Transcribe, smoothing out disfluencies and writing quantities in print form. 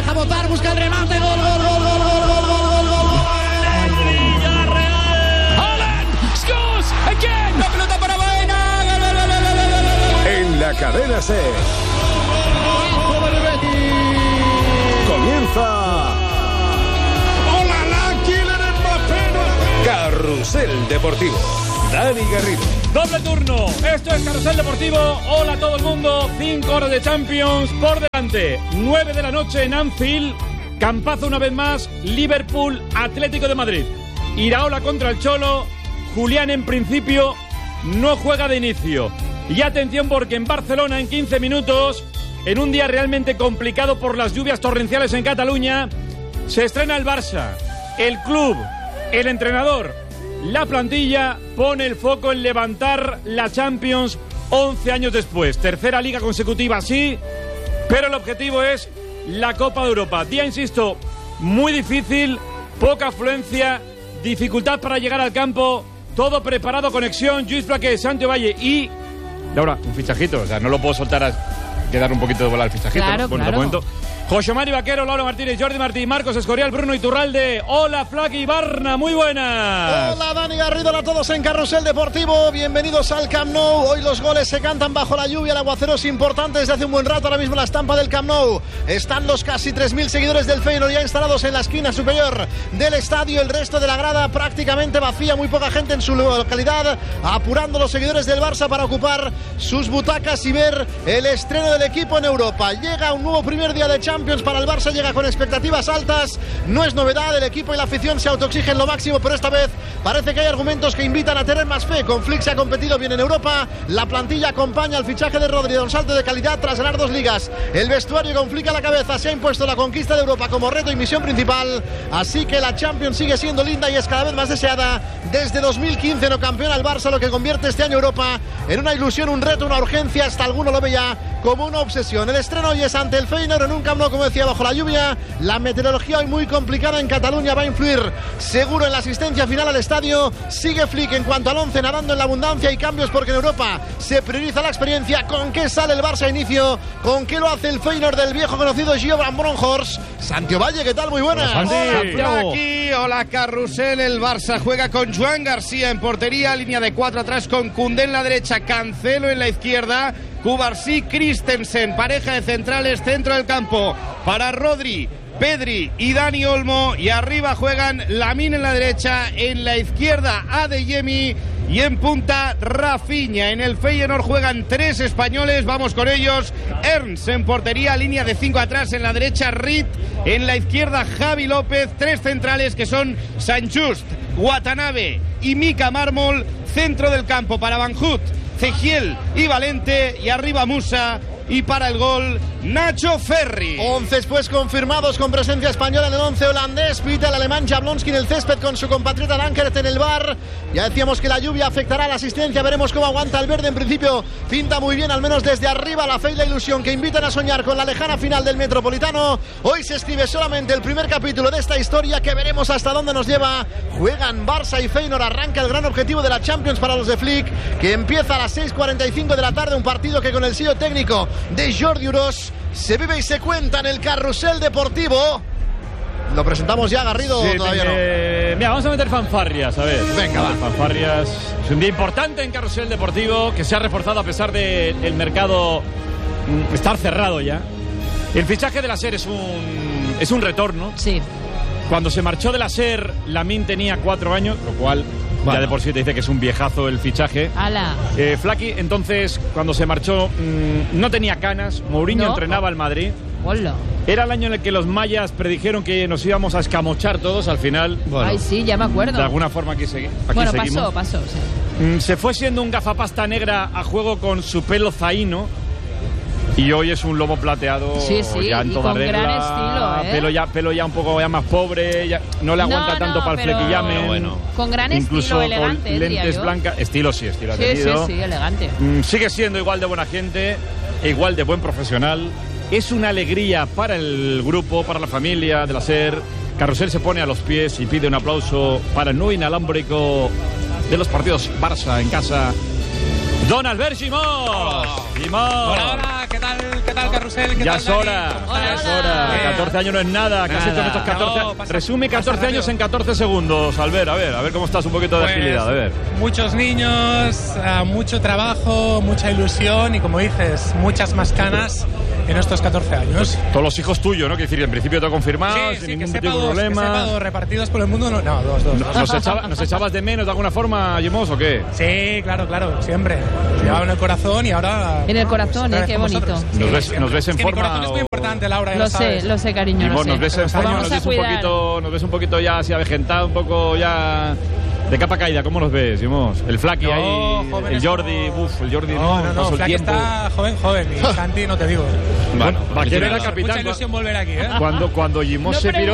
deja botar, busca el remate, gol, gol, gol, gol, gol, gol, gol, gol, gol. Villarreal. Haaland scores again. La pelota para Baena. En la cadena SER. Comienza. ¡Hola, la Kylian Mbappé! Carrusel Deportivo. Dani Garrido. Doble turno. Esto es Carrusel Deportivo. Hola a todo el mundo. 5 horas de Champions por delante. 9 de la noche en Anfield. Campazo una vez más. Liverpool, Atlético de Madrid. Iraola contra el Cholo. Julián en principio no juega de inicio. Y atención porque en Barcelona en 15 minutos, en un día realmente complicado por las lluvias torrenciales en Cataluña, se estrena el Barça. El club, el entrenador, la plantilla pone el foco en levantar la Champions 11 años después. Tercera liga consecutiva, sí, pero el objetivo es la Copa de Europa. Día, insisto, muy difícil, poca afluencia, dificultad para llegar al campo, todo preparado, conexión, Lluís Flaqué, Santiago Valle y... Laura, un fichajito, o sea, no lo puedo soltar a quedar un poquito de bola al fichajito. Claro, ¿no? Bueno, claro. te comento. José Mari Vaquero, Laura Martínez, Jordi Martí, Marcos Escorial, Bruno Iturralde. Hola, Flaki Barna, muy buenas. Hola, Dani Garrido, hola a todos en Carrusel Deportivo. Bienvenidos al Camp Nou. Hoy los goles se cantan bajo la lluvia. El aguacero es importante desde hace un buen rato. Ahora mismo la estampa del Camp Nou. Están los casi 3.000 seguidores del Feyenoord ya instalados en la esquina superior del estadio. El resto de la grada prácticamente vacía. Muy poca gente en su localidad. Apurando los seguidores del Barça para ocupar sus butacas y ver el estreno del equipo en Europa. Llega un nuevo primer día de Champions para el Barça. Llega con expectativas altas, no es novedad, el equipo y la afición se autoexigen lo máximo, pero esta vez parece que hay argumentos que invitan a tener más fe. Con Flick se ha competido bien en Europa, la plantilla acompaña al fichaje de Rodri, un salto de calidad tras ganar 2 ligas. El vestuario con Flick a la cabeza se ha impuesto la conquista de Europa como reto y misión principal, así que la Champions sigue siendo linda y es cada vez más deseada. Desde 2015 no campeona el Barça, lo que convierte este año Europa en una ilusión, un reto, una urgencia, hasta alguno lo ve ya como una obsesión. El estreno hoy es ante el Feyenoord en un Camp Nou, como decía, bajo la lluvia. La meteorología hoy muy complicada en Cataluña va a influir seguro en la asistencia final al estadio. Sigue Flick en cuanto al 11, nadando en la abundancia y cambios porque en Europa se prioriza la experiencia. ¿Con qué sale el Barça a inicio? ¿Con qué lo hace el Feyenoord del viejo conocido Gio Van Bronckhorst? Santiago Valle, ¿qué tal? Muy buenas. Hola, aquí, hola Carrusel. El Barça juega con Joan García en portería, línea de 4 atrás con Koundé en la derecha, Cancelo en la izquierda, Cubarsí, Christensen, pareja de centrales, centro del campo para Rodri, Pedri y Dani Olmo, y arriba juegan Lamine en la derecha, en la izquierda Adeyemi y en punta Rafinha. En el Feyenoord juegan 3 españoles, vamos con ellos. Ernst en portería, línea de 5 atrás, en la derecha Reed, en la izquierda Javi López, 3 centrales que son Sanchust, Watanabe y Mika Mármol, centro del campo para Van Hout, Cegiel y Valente, y arriba Musa, y para el gol Nacho Ferri. 11 pues confirmados con presencia española en el 11 holandés. Pita el alemán Jablonski en el césped con su compatriota Dankert en el bar. Ya decíamos que la lluvia afectará a la asistencia, veremos cómo aguanta el verde. En principio pinta muy bien, al menos desde arriba, la fe y la ilusión que invitan a soñar con la lejana final del Metropolitano. Hoy se escribe solamente el primer capítulo de esta historia que veremos hasta dónde nos lleva. Juegan Barça y Feyenoord, arranca el gran objetivo de la Champions para los de Flick, que empieza a las 6:45 de la tarde, un partido que con el sello técnico de Jordi Uros se vive y se cuenta en el Carrusel Deportivo. ¿Lo presentamos ya, Garrido? Sí, Todavía no. Mira, vamos a meter fanfarrias, a ver. Venga, va. Fanfarrias. Es un día importante en Carrusel Deportivo, que se ha reforzado a pesar del mercado estar cerrado ya. El fichaje de la SER es un retorno. Sí. Cuando se marchó de la SER, Lamine tenía 4 años, lo cual... Bueno. Ya de por sí te dice que es un viejazo el fichaje. ¡Hala! Flaky, entonces, cuando se marchó, no tenía canas. Mourinho entrenaba al Madrid. Hola. Era el año en el que los mayas predijeron que nos íbamos a escamochar todos. Al final, bueno, ay, sí, ya me acuerdo. De alguna forma aquí seguimos. Bueno, pasó, sí. Se fue siendo un gafapasta negra a juego con su pelo zaino. Y hoy es un lobo plateado, sí, ya en y toda con regla, gran estilo, ¿eh? pelo ya un poco ya más pobre, ya no le aguanta tanto para el flequillame. Bueno. Con gran incluso estilo, elegante, con lentes blancas, estilo ha tenido. Sí, elegante. Sigue siendo igual de buena gente, igual de buen profesional. Es una alegría para el grupo, para la familia de la SER. Carrusel se pone a los pies y pide un aplauso para el nuevo inalámbrico de los partidos Barça en casa. Don Albert Gimón. Hola, ¿qué tal tal, Carrusel? ¿Qué Ya tal, es hora. Hola, Ya es hola. hora. 14 años no es nada. ¿Qué has hecho en estos 14? No, pasa- Resume 14 pasa años rápido. en 14 segundos, Albert. A ver cómo estás un poquito de Pues, agilidad. A ver. muchos niños, mucho trabajo, mucha ilusión y, como dices, muchas más canas en estos 14 años. Todos los hijos tuyos, ¿no? Que decir, en principio todo confirmado, sin que ningún sepa tipo de dos, problema. repartidos por el mundo. No, dos. ¿Nos echabas de menos de alguna forma, Jimos, o qué? Sí, claro, siempre. Llevaba en el corazón y ahora... En el corazón, pues, qué con bonito. vosotros. ¿Nos ves siempre. en Es que forma mi corazón es muy o- importante, Laura, ya sabes. Lo sé, cariño. Jimos, lo sé. ¿nos ves en forma? Vamos ¿Nos a ves un cuidar. poquito, nos ves un poquito ya así avejentado, un poco ya de capa caída? ¿Cómo nos ves, Jimos? El Flaky No, ahí, jóvenes el Jordi, somos. el Jordi No, pasó el Flaky tiempo. está joven. Y Santi, no te digo. Bueno, ¿para quién era Mucha capitán? ilusión volver aquí, ¿eh? Cuando Jimos No se piró,